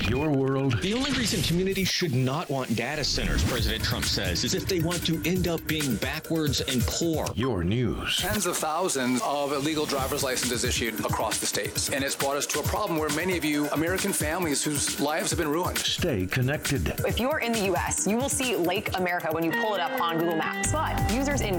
Your world. The only reason communities should not want data centers, President Trump says, is if they want to end up being backwards and poor. Your news. Tens of thousands of illegal driver's licenses issued across the states. And it's brought us to a problem where many of you American families whose lives have been ruined. Stay connected. If you're in the U.S., you will see Lake America when you pull it up on Google Maps. But users in